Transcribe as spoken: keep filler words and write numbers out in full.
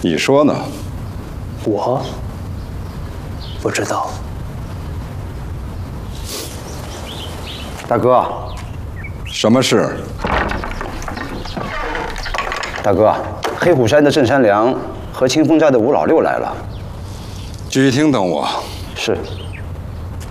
你说呢？ 我不知道。 大哥， 什么事？ 大哥，黑虎山的郑山良和清风寨的吴老六来了。 聚义厅等我。 是。